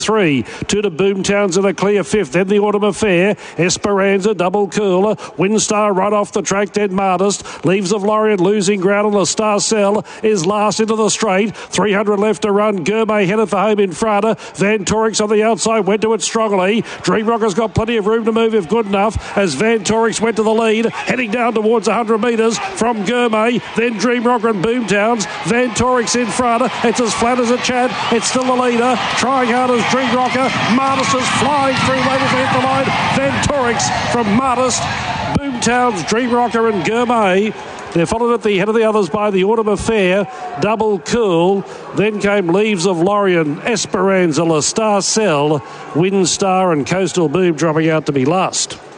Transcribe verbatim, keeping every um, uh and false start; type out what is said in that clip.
Three, two to Boomtowns in a clear fifth, then the Autumn Affair, Esperanza, Double Cooler, Windstar right off the track, then Martist, Leaves of Lorient losing ground on the Star Cell, is last into the straight, three hundred left to run, Gourmet headed for home in front, Van Torix on the outside, went to it strongly, Dream Rocker's got plenty of room to move if good enough, as Van Torix went to the lead, heading down towards one hundred metres from Gourmet, then Dream Rocker and Boomtowns, Van Torix in front, it's as flat as a chat, it's still the leader, trying hard as Dream Rocker. Martist is flying through later to hit the line. Van Torix from Martist, Boomtowns, Dream Rocker and Gourmet. They're followed at the head of the others by the Autumn Affair, Double Cool. Then came Leaves of Lorient, Esperanza, La Star Cell, Windstar and Coastal Boom dropping out to be last.